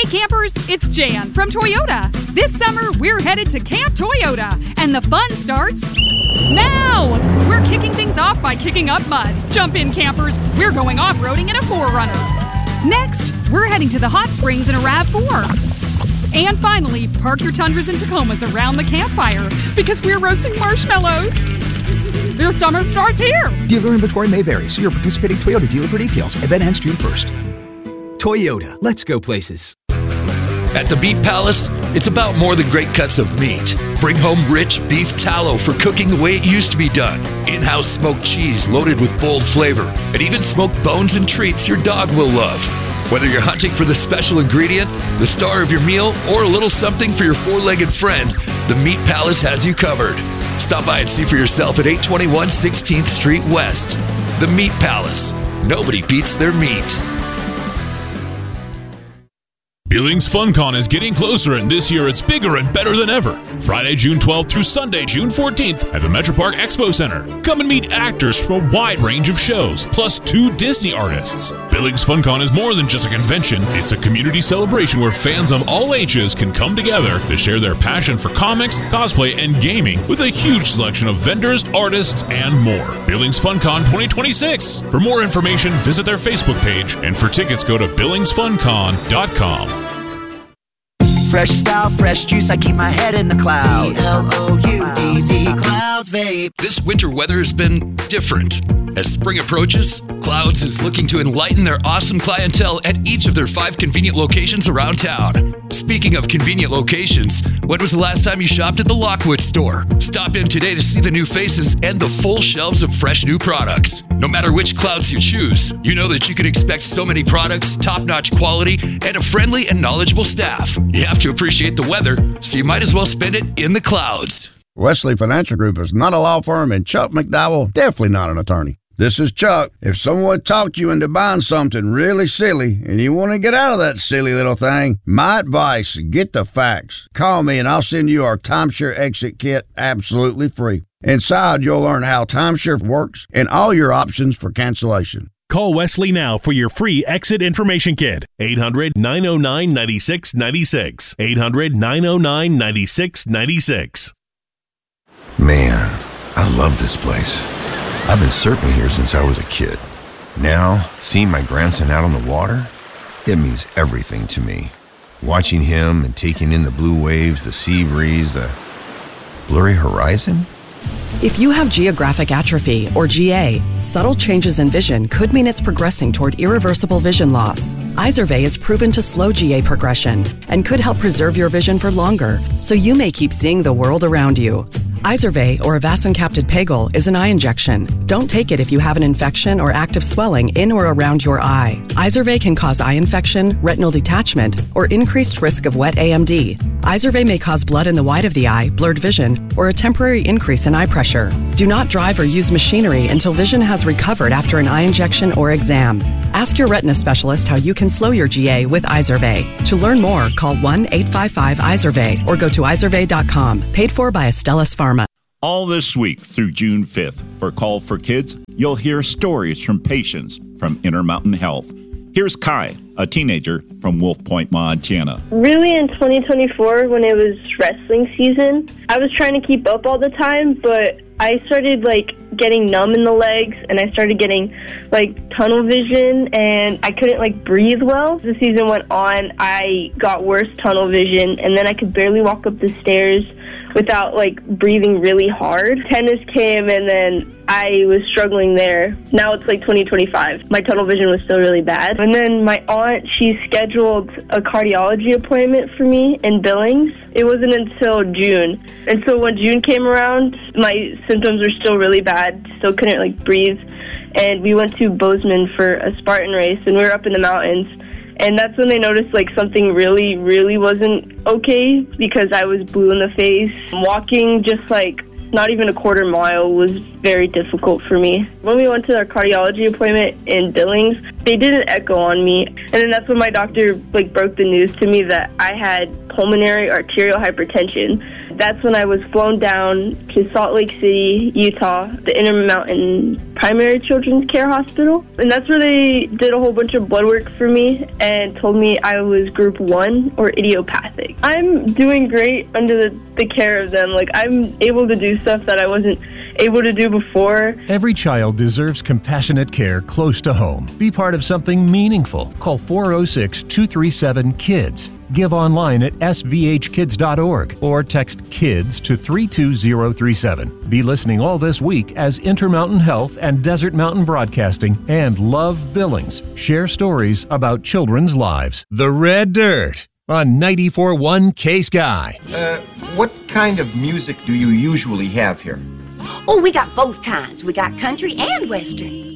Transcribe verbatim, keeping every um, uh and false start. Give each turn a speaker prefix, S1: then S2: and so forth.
S1: campers, it's Jan from Toyota. This summer, we're headed to Camp Toyota, and the fun starts now! We're kicking things off by kicking up mud. Jump in, campers. We're going off-roading in a four runner. Next, we're heading to the hot springs in a RAV four. And finally, park your Tundras and Tacomas around the campfire because we're roasting marshmallows. Your summer starts here.
S2: Dealer inventory may vary. See your participating Toyota dealer for details. Event ends June first. Toyota, let's go places.
S3: At the Meat Palace, it's about more than great cuts of meat. Bring home rich beef tallow for cooking the way it used to be done. In-house smoked cheese loaded with bold flavor. And even smoked bones and treats your dog will love. Whether you're hunting for the special ingredient, the star of your meal, or a little something for your four-legged friend, the Meat Palace has you covered. Stop by and see for yourself at eight twenty-one sixteenth Street West. The Meat Palace. Nobody beats their meat.
S4: Billings FunCon is getting closer, and this year it's bigger and better than ever. Friday, June twelfth through Sunday, June fourteenth at the Metro Park Expo Center. Come and meet actors from a wide range of shows, plus two Disney artists. Billings FunCon is more than just a convention. It's a community celebration where fans of all ages can come together to share their passion for comics, cosplay, and gaming with a huge selection of vendors, artists, and more. Billings FunCon twenty twenty-six. For more information, visit their Facebook page, and for tickets, go to billings fun con dot com.
S5: Fresh style, fresh juice, I keep my head in the clouds. C L O U D Z, Clouds Vape.
S3: This winter weather has been different. As spring approaches, Clouds is looking to enlighten their awesome clientele at each of their five convenient locations around town. Speaking of convenient locations, when was the last time you shopped at the Lockwood store? Stop in today to see the new faces and the full shelves of fresh new products. No matter which Clouds you choose, you know that you can expect so many products, top-notch quality, and a friendly and knowledgeable staff. You have to appreciate the weather, so you might as well spend it in the Clouds.
S6: Wesley Financial Group is not a law firm, and Chuck McDowell definitely not an attorney. This is Chuck. If someone talked you into buying something really silly and you want to get out of that silly little thing, my advice, get the facts. Call me and I'll send you our Timeshare Exit Kit absolutely free. Inside, you'll learn how timeshare works and all your options for cancellation.
S7: Call Wesley now for your free exit information kit. eight hundred, nine oh nine, nine six nine six. eight hundred, nine oh nine, nine six nine six.
S8: Man, I love this place. I've been surfing here since I was a kid. Now, seeing my grandson out on the water, it means everything to me. Watching him and taking in the blue waves, the sea breeze, the blurry horizon.
S9: If you have geographic atrophy, or G A, subtle changes in vision could mean it's progressing toward irreversible vision loss. Izervay is proven to slow G A progression and could help preserve your vision for longer, so you may keep seeing the world around you. Izervay, or avacincaptad pegol, is an eye injection. Don't take it if you have an infection or active swelling in or around your eye. Izervay can cause eye infection, retinal detachment, or increased risk of wet A M D. Izervay may cause blood in the white of the eye, blurred vision, or a temporary increase in eye pressure. Do not drive or use machinery until vision has recovered after an eye injection or exam. Ask your retina specialist how you can slow your G A with Izervay. To learn more, call one eight five five Izervay or go to izervay dot com. Paid for by Astellas Pharma.
S10: All this week through June fifth for Call for Kids, you'll hear stories from patients from Intermountain Health. Here's Kai, a teenager from Wolf Point, Montana.
S11: Really, in twenty twenty-four, when it was wrestling season, I was trying to keep up all the time, but I started, like, getting numb in the legs, and I started getting, like, tunnel vision, and I couldn't, like, breathe well. As the season went on, I got worse tunnel vision, and then I could barely walk up the stairs without, like, breathing really hard. Tennis came, and then I was struggling there. Now it's, like, twenty twenty-five. My tunnel vision was still really bad. And then my aunt, she scheduled a cardiology appointment for me in Billings. It wasn't until June. And so when June came around, my symptoms were still really bad. Still couldn't, like, breathe. And we went to Bozeman for a Spartan race, and we were up in the mountains. And that's when they noticed, like, something really, really wasn't okay because I was blue in the face. Walking just, like, not even a quarter mile was very difficult for me. When we went to our cardiology appointment in Billings, they did an echo on me. And then that's when my doctor, like, broke the news to me that I had pulmonary arterial hypertension. That's when I was flown down to Salt Lake City, Utah, the Intermountain Primary Children's Care Hospital. And that's where they did a whole bunch of blood work for me and told me I was group one or idiopathic. I'm doing great under the, the care of them. Like, I'm able to do stuff that I wasn't able to do before.
S12: Every child deserves compassionate care close to home. Be part of something meaningful. Call four oh six, two three seven, KIDS. Give online at s v h kids dot org or text KIDS to three two zero three seven. Be listening all this week as Intermountain Health and Desert Mountain Broadcasting and Love Billings share stories about children's lives. The Red Dirt on ninety-four point one K-Sky.
S13: Uh, what kind of music do you usually have here?
S14: Oh, we got both kinds. We got country and western.